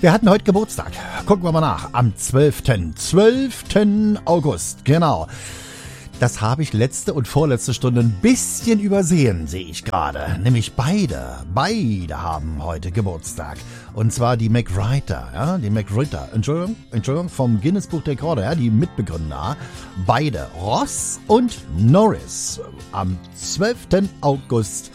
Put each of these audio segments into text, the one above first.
Wir hatten heute Geburtstag. Gucken wir mal nach. Am 12. August. Genau. Das habe ich letzte und vorletzte Stunde ein bisschen übersehen, sehe ich gerade. Nämlich beide haben heute Geburtstag. Und zwar die McWriter, ja, Entschuldigung, vom Guinness Buch der Rekorde, ja, die Mitbegründer. Beide, Ross und Norris, am 12. August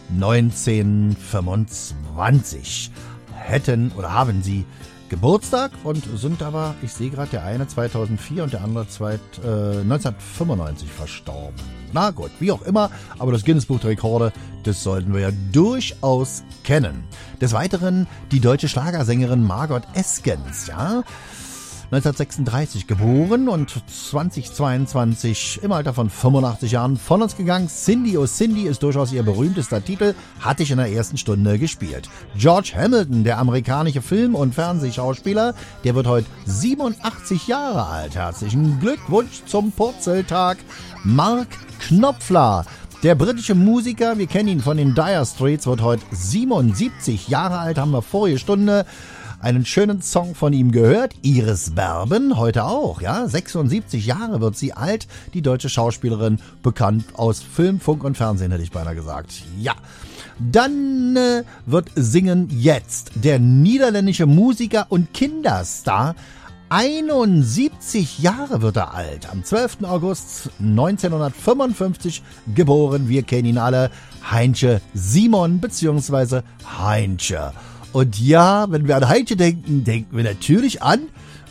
1925 haben sie Geburtstag und sind aber, ich sehe gerade, der eine 2004 und der andere 1995 verstorben. Na gut, wie auch immer, aber das Guinness Buch der Rekorde, das sollten wir ja durchaus kennen. Des Weiteren die deutsche Schlagersängerin Margot Eskens, ja, 1936 geboren und 2022 im Alter von 85 Jahren von uns gegangen. Cindy Oh Cindy ist durchaus ihr berühmtester Titel, hatte ich in der ersten Stunde gespielt. George Hamilton, der amerikanische Film- und Fernsehschauspieler, der wird heute 87 Jahre alt. Herzlichen Glückwunsch zum Purzeltag. Mark Knopfler, der britische Musiker, wir kennen ihn von den Dire Straits, wird heute 77 Jahre alt, haben wir vorige Stunde einen schönen Song von ihm gehört. Iris Berben, heute auch, ja, 76 Jahre wird sie alt, die deutsche Schauspielerin, bekannt aus Film, Funk und Fernsehen, hätte ich beinahe gesagt. Ja, dann wird singen jetzt der niederländische Musiker und Kinderstar. 71 Jahre wird er alt. Am 12. August 1955 geboren. Wir kennen ihn alle. Heinche Simon bzw. Heinche. Und ja, wenn wir an Heinche denken, denken wir natürlich an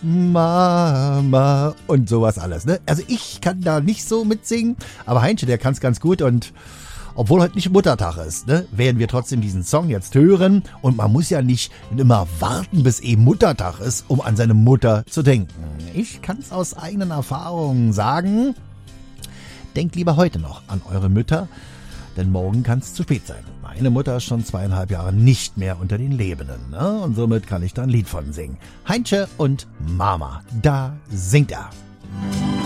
Mama und sowas alles, ne? Also ich kann da nicht so mitsingen, aber Heinche, der kann es ganz gut und obwohl heute nicht Muttertag ist, ne, werden wir trotzdem diesen Song jetzt hören und man muss ja nicht immer warten, bis eben Muttertag ist, um an seine Mutter zu denken. Ich kann es aus eigenen Erfahrungen sagen, denkt lieber heute noch an eure Mütter, denn morgen kann es zu spät sein. Meine Mutter ist schon 2,5 Jahre nicht mehr unter den Lebenden, ne? Und somit kann ich da ein Lied von singen. Heinche und Mama, da singt er.